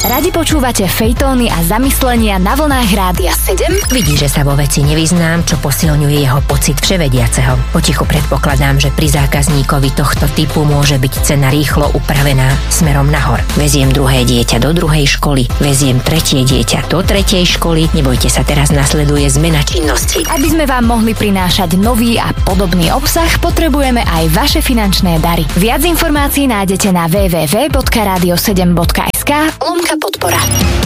Radi počúvate fejtóny a zamyslenia na vlnách Rádia 7? Vidí, že sa vo veci nevyznám, čo posilňuje jeho pocit vševediaceho. Potichu predpokladám, že pri zákazníkovi tohto typu môže byť cena rýchlo upravená smerom nahor. Veziem druhé dieťa do druhej školy, veziem tretie dieťa do tretej školy. Nebojte sa, teraz nasleduje zmena činnosti. Aby sme vám mohli prinášať nový a podobný obsah, potrebujeme aj vaše finančné dary. Viac informácií nájdete na www.radio7.sk/podpora.